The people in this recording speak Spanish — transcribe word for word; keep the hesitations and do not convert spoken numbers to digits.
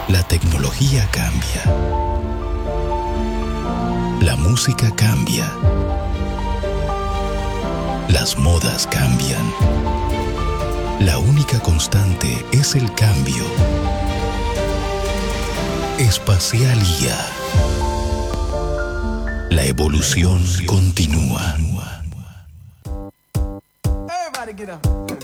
La tecnología cambia. La música cambia. Las modas cambian. La única constante es el cambio. Espacial I A. La evolución continúa. Everybody get up.